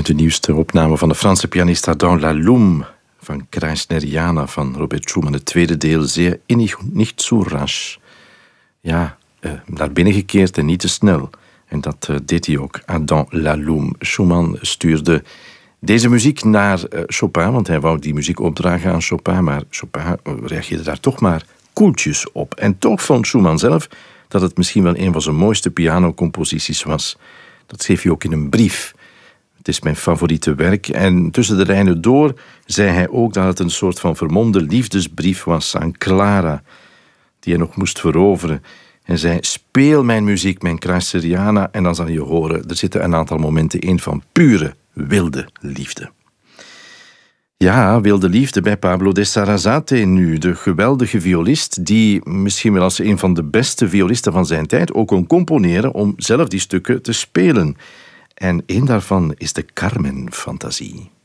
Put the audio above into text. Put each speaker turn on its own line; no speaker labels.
de nieuwste opname van de Franse pianist Adam Laloum van Kreisneriana van Robert Schumann. Het tweede deel, zeer innig, niet zo rasch. Ja, naar binnen gekeerd en niet te snel. En dat deed hij ook, Adam Laloum. Schumann stuurde deze muziek naar Chopin, want hij wou die muziek opdragen aan Chopin, maar Chopin reageerde daar toch maar koeltjes op. En toch vond Schumann zelf dat het misschien wel een van zijn mooiste pianocomposities was. Dat schreef hij ook in een brief. Het is mijn favoriete werk. En tussen de lijnen door zei hij ook dat het een soort van vermomde liefdesbrief was aan Clara, die hij nog moest veroveren. En zei, speel mijn muziek, mijn Kreiseriana, en dan zal je horen, er zitten een aantal momenten in van pure, wilde liefde. Ja, wilde liefde bij Pablo de Sarasate nu, de geweldige violist die misschien wel als een van de beste violisten van zijn tijd ook kon componeren om zelf die stukken te spelen. En één daarvan is de Carmen-fantasie.